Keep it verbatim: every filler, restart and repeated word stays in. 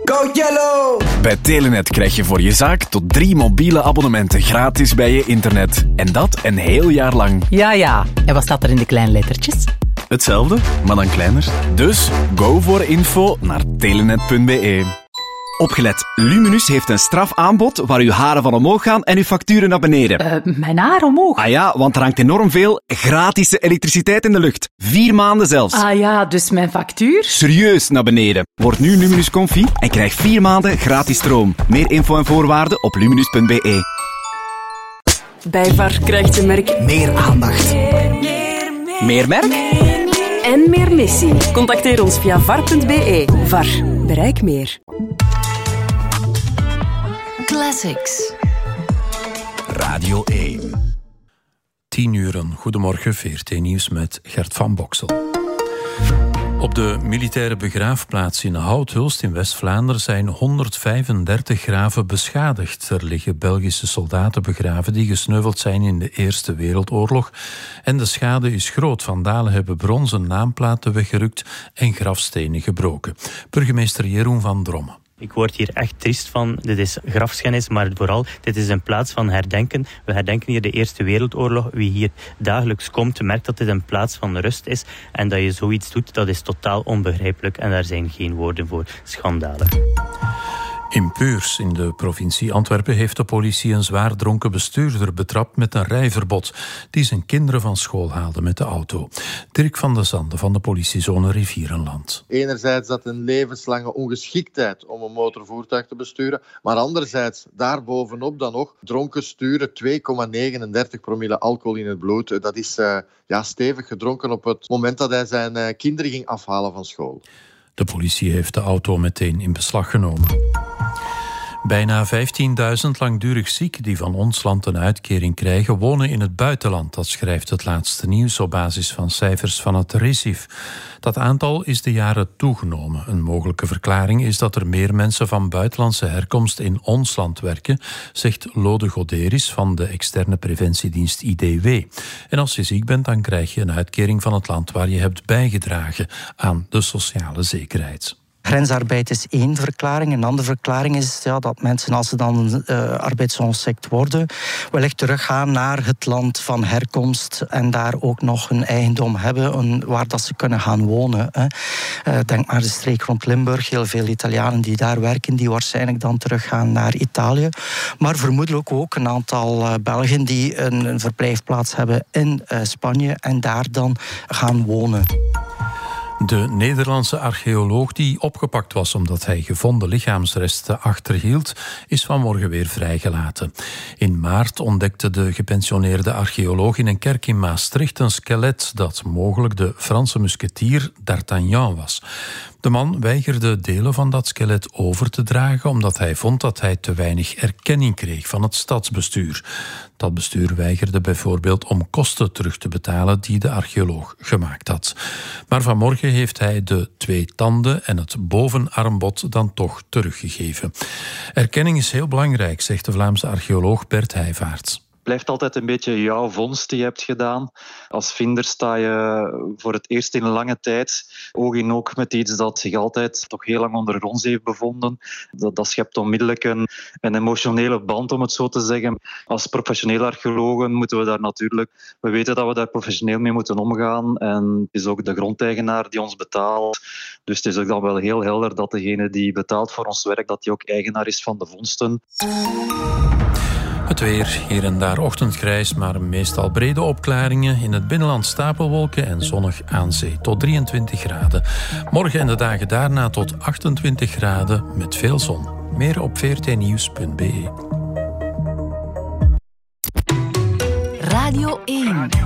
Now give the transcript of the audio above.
Go Yellow! Bij Telenet krijg je voor je zaak tot drie mobiele abonnementen gratis bij je internet. En dat een heel jaar lang. Ja, ja. En wat staat er in de kleine lettertjes? Hetzelfde, maar dan kleiner. Dus go voor info naar telenet punt be. Opgelet, Luminus heeft een strafaanbod waar uw haren van omhoog gaan en uw facturen naar beneden. Uh, mijn haar omhoog? Ah ja, want er hangt enorm veel gratis elektriciteit in de lucht. Vier maanden zelfs. Ah ja, dus mijn factuur? Serieus naar beneden. Word nu Luminus Confi en krijg vier maanden gratis stroom. Meer info en voorwaarden op luminus punt be. Bij V A R krijgt je merk Meer aandacht. meer, meer, meer, Meer merk? en meer missie. Contacteer ons via v a r punt be. V A R. Bereik meer. Classics. Radio één. Tien uren. Goedemorgen, V R T Nieuws met Gert van Boksel. Op de militaire begraafplaats in Houthulst in West-Vlaanderen zijn honderdvijfendertig graven beschadigd. Er liggen Belgische soldaten begraven die gesneuveld zijn in de Eerste Wereldoorlog. En de schade is groot. Vandalen hebben bronzen naamplaten weggerukt en grafstenen gebroken. Burgemeester Jeroen van Drommen. Ik word hier echt triest van. Dit is grafschennis, maar vooral, dit is een plaats van herdenken. We herdenken hier de Eerste Wereldoorlog. Wie hier dagelijks komt, merkt dat dit een plaats van rust is. En dat je zoiets doet, dat is totaal onbegrijpelijk. En daar zijn geen woorden voor. Schandalig. In Puurs, in de provincie Antwerpen, heeft de politie een zwaar dronken bestuurder betrapt met een rijverbod, die zijn kinderen van school haalde met de auto. Dirk van de Zande van de politiezone Rivierenland. Enerzijds dat een levenslange ongeschiktheid om een motorvoertuig te besturen, maar anderzijds daarbovenop dan nog dronken sturen, twee komma negenendertig promille alcohol in het bloed. Dat is uh, ja, stevig gedronken op het moment dat hij zijn uh, kinderen ging afhalen van school. De politie heeft de auto meteen in beslag genomen. Bijna vijftienduizend langdurig zieken die van ons land een uitkering krijgen, wonen in het buitenland. Dat schrijft het laatste nieuws op basis van cijfers van het RISIF. Dat aantal is de jaren toegenomen. Een mogelijke verklaring is dat er meer mensen van buitenlandse herkomst in ons land werken, zegt Lode Goderis van de externe preventiedienst I D W. En als je ziek bent, dan krijg je een uitkering van het land waar je hebt bijgedragen aan de sociale zekerheid. Grensarbeid is één verklaring. Een andere verklaring is ja, dat mensen, als ze dan uh, arbeidsongeschikt worden, wellicht teruggaan naar het land van herkomst en daar ook nog een eigendom hebben een, waar dat ze kunnen gaan wonen. Hè. Uh, denk maar de streek rond Limburg. Heel veel Italianen die daar werken, die waarschijnlijk dan teruggaan naar Italië. Maar vermoedelijk ook een aantal uh, Belgen die een, een verblijfplaats hebben in uh, Spanje en daar dan gaan wonen. De Nederlandse archeoloog die opgepakt was omdat hij gevonden lichaamsresten achterhield, is vanmorgen weer vrijgelaten. In maart ontdekte de gepensioneerde archeoloog in een kerk in Maastricht een skelet dat mogelijk de Franse musketier D'Artagnan was. De man weigerde delen van dat skelet over te dragen omdat hij vond dat hij te weinig erkenning kreeg van het stadsbestuur. Dat bestuur weigerde bijvoorbeeld om kosten terug te betalen die de archeoloog gemaakt had. Maar vanmorgen heeft hij de twee tanden en het bovenarmbod dan toch teruggegeven. Erkenning is heel belangrijk, zegt de Vlaamse archeoloog Bert Heijvaarts. Het blijft altijd een beetje jouw vondst die je hebt gedaan. Als vinder sta je voor het eerst in een lange tijd oog in oog met iets dat zich altijd toch heel lang onder ons heeft bevonden. Dat, dat schept onmiddellijk een, een emotionele band, om het zo te zeggen. Als professionele archeologen moeten we daar natuurlijk... We weten dat we daar professioneel mee moeten omgaan. En het is ook de grondeigenaar die ons betaalt. Dus het is ook dan wel heel helder dat degene die betaalt voor ons werk, dat die ook eigenaar is van de vondsten. Het weer, hier en daar ochtendgrijs, maar meestal brede opklaringen. In het binnenland stapelwolken en zonnig aan zee tot drieëntwintig graden. Morgen en de dagen daarna tot achtentwintig graden met veel zon. Meer op v r t nieuws punt be. Radio één.